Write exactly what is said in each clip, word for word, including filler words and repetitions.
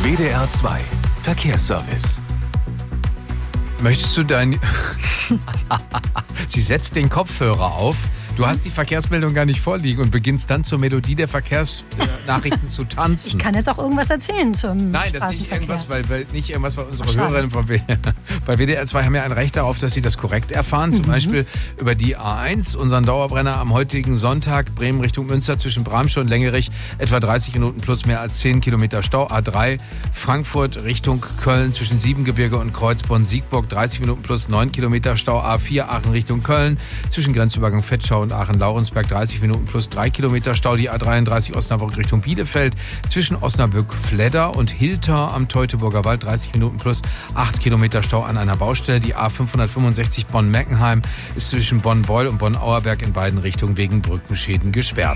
W D R zwei Verkehrsservice. Möchtest du dein... Sie setzt den Kopfhörer auf. Du hast die Verkehrsmeldung gar nicht vorliegen und beginnst dann zur Melodie der Verkehrsnachrichten zu tanzen. Ich kann jetzt auch irgendwas erzählen zum Nein, das ist nicht irgendwas, weil, weil nicht irgendwas, weil unsere Ach, Hörerinnen von W D R, bei W D R zwei haben ja ein Recht darauf, dass sie das korrekt erfahren. Zum mhm. Beispiel über die A eins, unseren Dauerbrenner am heutigen Sonntag, Bremen Richtung Münster zwischen Bramsche und Längerich, etwa dreißig Minuten plus mehr als zehn Kilometer Stau. A drei, Frankfurt Richtung Köln zwischen Siebengebirge und Kreuzborn-Siegburg, dreißig Minuten plus neun Kilometer Stau. A vier, Aachen Richtung Köln zwischen Grenzübergang Vetschau und Aachen-Laurensberg, dreißig Minuten plus drei Kilometer Stau. Die A dreiunddreißig Osnabrück Richtung Bielefeld zwischen Osnabrück-Fledder und Hilter am Teutoburger Wald, dreißig Minuten plus acht Kilometer Stau an einer Baustelle. Die A fünfhundertfünfundsechzig Bonn-Meckenheim ist zwischen Bonn-Beul und Bonn-Auerberg in beiden Richtungen wegen Brückenschäden gesperrt.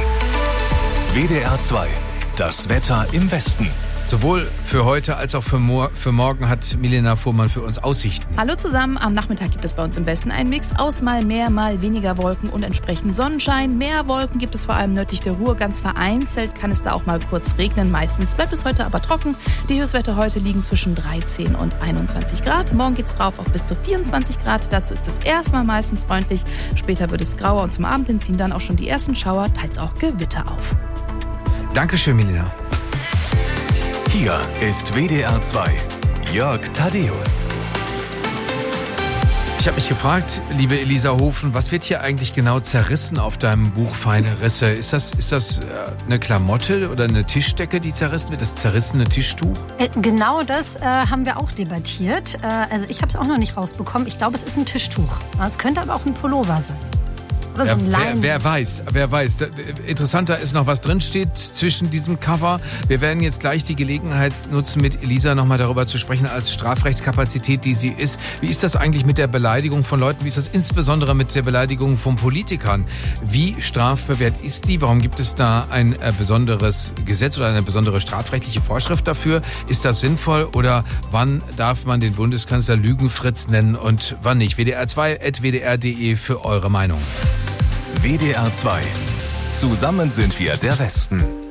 W D R zwei, das Wetter im Westen. Sowohl für heute als auch für, mor- für morgen hat Milena Fuhrmann für uns Aussichten. Hallo zusammen, am Nachmittag gibt es bei uns im Westen einen Mix aus mal mehr, mal weniger Wolken und entsprechend Sonnenschein. Mehr Wolken gibt es vor allem nördlich der Ruhr, ganz vereinzelt kann es da auch mal kurz regnen. Meistens bleibt es heute aber trocken. Die Höchstwerte heute liegen zwischen dreizehn und einundzwanzig Grad. Morgen geht es rauf auf bis zu vierundzwanzig Grad. Dazu ist es erstmal meistens freundlich. Später wird es grauer und zum Abend hin ziehen dann auch schon die ersten Schauer, teils auch Gewitter auf. Dankeschön, Milena. Hier ist W D R zwei, Jörg Thaddeus. Ich habe mich gefragt, liebe Elisa Hofen, was wird hier eigentlich genau zerrissen auf deinem Buch Feine Risse? Ist das, ist das eine Klamotte oder eine Tischdecke, die zerrissen wird? Das zerrissene Tischtuch? Äh, genau das äh, haben wir auch debattiert. Äh, also ich habe es auch noch nicht rausbekommen. Ich glaube, es ist ein Tischtuch. Es könnte aber auch ein Pullover sein. Ja, so wer, wer weiß, wer weiß. Interessanter ist noch, was drinsteht zwischen diesem Cover. Wir werden jetzt gleich die Gelegenheit nutzen, mit Elisa nochmal darüber zu sprechen, als Strafrechtskapazität, die sie ist. Wie ist das eigentlich mit der Beleidigung von Leuten? Wie ist das insbesondere mit der Beleidigung von Politikern? Wie strafbewehrt ist die? Warum gibt es da ein äh, besonderes Gesetz oder eine besondere strafrechtliche Vorschrift dafür? Ist das sinnvoll oder wann darf man den Bundeskanzler Lügenfritz nennen und wann nicht? W D R zwei at w d r punkt d e für eure Meinung. W D R zwei. Zusammen sind wir der Westen.